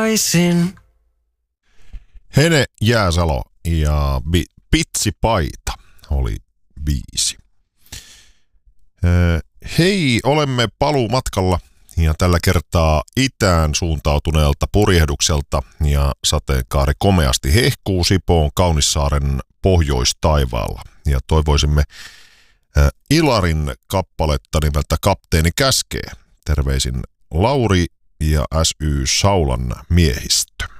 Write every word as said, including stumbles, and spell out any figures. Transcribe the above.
takaisin. Hene Jääsalo ja bi- Pitsipaita oli biisi. Öö, hei, olemme paluumatkalla ja tällä kertaa itään suuntautuneelta purjehdukselta ja sateenkaari komeasti hehkuu Sipoon Kaunissaaren pohjoistaivaalla. Ja toivoisimme ää, Ilarin kappaletta nimeltä Kapteeni käskee. Terveisin Lauri ja S Y Saulan miehistö.